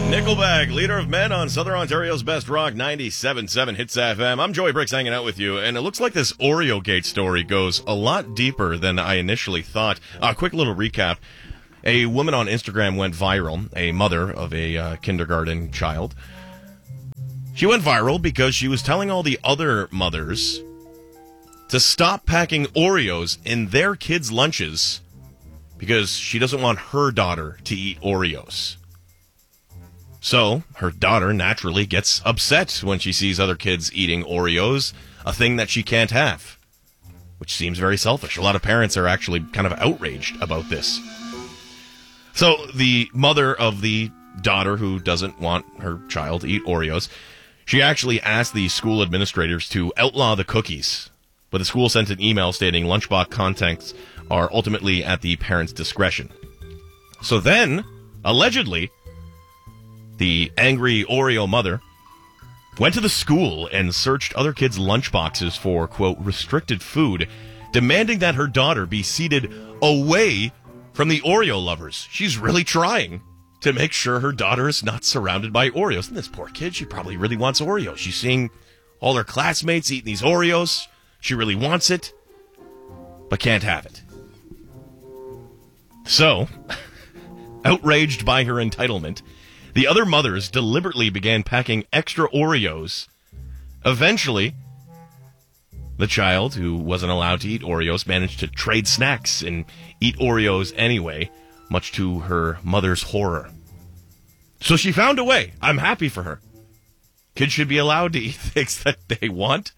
Nickelback, leader of men on Southern Ontario's Best Rock 97.7 Hits FM. I'm Joey Bricks hanging out with you, and it looks like this Oreo Gate story goes a lot deeper than I initially thought. A quick little recap. A woman on Instagram went viral, a mother of a kindergarten child. She went viral because she was telling all the other mothers to stop packing Oreos in their kids' lunches because she doesn't want her daughter to eat Oreos. So, her daughter naturally gets upset when she sees other kids eating Oreos, a thing that she can't have, which seems very selfish. A lot of parents are actually kind of outraged about this. So, the mother of the daughter who doesn't want her child to eat Oreos, she actually asked the school administrators to outlaw the cookies, but the school sent an email stating lunchbox contents are ultimately at the parent's discretion. So then, allegedly, the angry Oreo mother went to the school and searched other kids' lunchboxes for, quote, restricted food, demanding that her daughter be seated away from the Oreo lovers. She's really trying to make sure her daughter is not surrounded by Oreos. And this poor kid, she probably really wants Oreos. She's seeing all her classmates eating these Oreos. She really wants it, but can't have it. So, outraged by her entitlement, the other mothers deliberately began packing extra Oreos. Eventually, the child, who wasn't allowed to eat Oreos, managed to trade snacks and eat Oreos anyway, much to her mother's horror. So she found a way. I'm happy for her. Kids should be allowed to eat things that they want.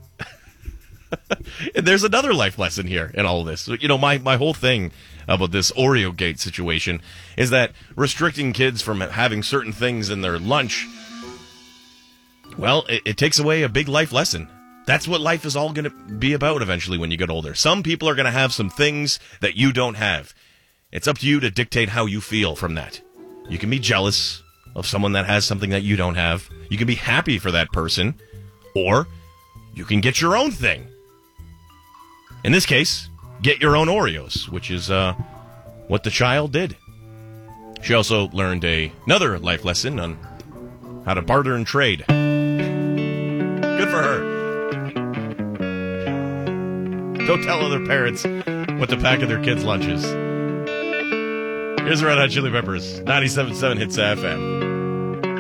And there's another life lesson here in all of this. You know, my whole thing about this Oreo Gate situation is that restricting kids from having certain things in their lunch, well, it takes away a big life lesson. That's what life is all going to be about eventually when you get older. Some people are going to have some things that you don't have. It's up to you to dictate how you feel from that. You can be jealous of someone that has something that you don't have. You can be happy for that person, or you can get your own thing. In this case, get your own Oreos, which is what the child did. She also learned another life lesson on how to barter and trade. Good for her. Don't tell other parents what to pack in their kids' lunches. Here's the Red Hot Chili Peppers, 97.7 Hits FM.